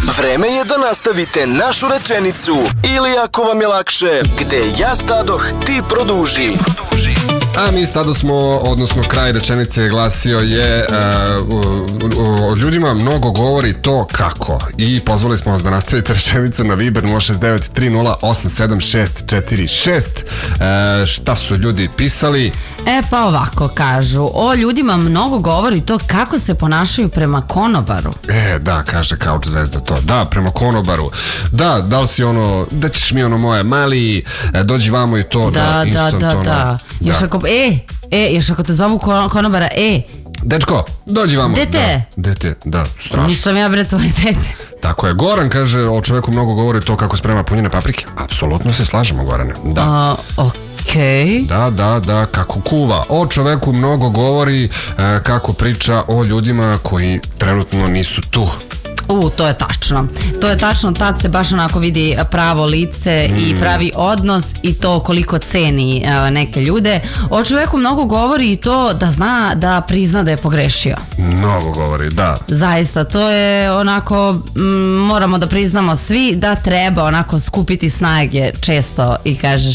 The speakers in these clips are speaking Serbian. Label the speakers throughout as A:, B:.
A: Vreme je da nastavite našu rečenicu ili ako vam je lakše, gde ja stadoh, ti produži.
B: A mi stado smo, odnosno kraj rečenice glasio je o ljudima mnogo govori to kako. I pozvali smo vas da nastavite rečenicu na Viber 06930876646. Šta su ljudi pisali?
C: Pa ovako kažu, o ljudima mnogo govori to kako se ponašaju prema konobaru.
B: Da, kaže Kauč Zvezda to. Da, prema konobaru. Da li si ono, da ćeš mi ono moje mali, dođi vamo i to.
C: Da. Još ako, još ako te zovu konobara,
B: dečko, dođi vamo.
C: Dete,
B: da, strašno. Nisam
C: ja bre tvoje dete.
B: Tako je, Goran kaže, o čoveku mnogo govori to kako sprema punjene paprike. Apsolutno se slažemo, Gorane. Da.
C: Okej.
B: Da, kako kuva. O čoveku mnogo govori kako priča o ljudima koji trenutno nisu tu.
C: To je tačno. To je tačno, tad se baš onako vidi pravo lice i pravi odnos i to koliko ceni neke ljude. O čoveku mnogo govori i to da zna da prizna da je pogrešio.
B: Mnogo govori, da.
C: Zaista, to je onako, moramo da priznamo svi da treba onako skupiti snage često i kažeš,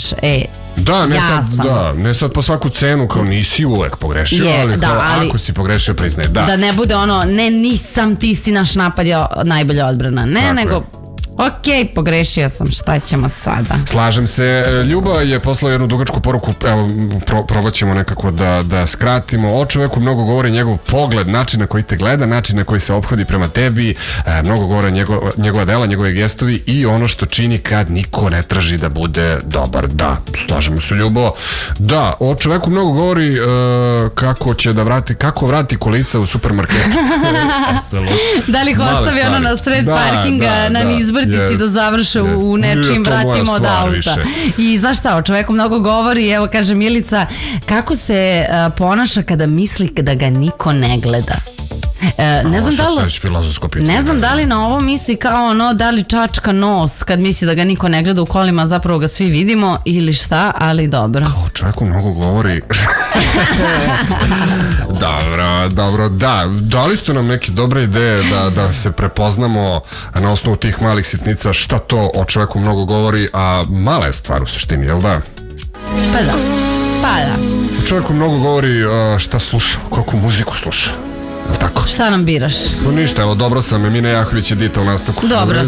B: ne sad po svaku cenu kao nisi uvek pogrešio, ali ako si pogrešio priznaj, da
C: ne bude ono, ne nisam, ti si naš napad je najbolja odbrana, nego ok, pogrešio sam, šta ćemo sada?
B: Slažem se. Ljuba je poslao jednu dugačku poruku, evo, probat ćemo nekako da skratimo. O čoveku mnogo govori njegov pogled, način na koji te gleda, način na koji se ophodi prema tebi, mnogo govore njegova dela, njegove gestovi i ono što čini kad niko ne traži da bude dobar. Da, slažemo se, Ljubo. Da, o čoveku mnogo govori kako vrati kolica u supermarketu.
C: Da li ih ostavi ono na sred parkinga, na nizbrdici da završe u nečim vratima od auta. I znaš šta, o čoveku mnogo govori, evo kaže Milica, kako se ponaša kada misli da ga niko ne gleda. Ne znam da li na ovo misli kao ono, da li čačka nos kad misli da ga niko ne gleda u kolima, zapravo ga svi vidimo ili šta, ali dobro.
B: Kao čovjeku mnogo govori. Dobro, da. Dali ste nam neke dobre ideje da se prepoznamo na osnovu tih malih sitnica šta to o čovjeku mnogo govori, a mala je stvar u suštini, jel da?
C: Pa da.
B: O čovjeku mnogo govori šta sluša, koliko muziku sluša. Tako.
C: Šta nam biraš?
B: Ništa, evo, dobro sam, Emina Jahović je Dita u nastavku.
C: Dobro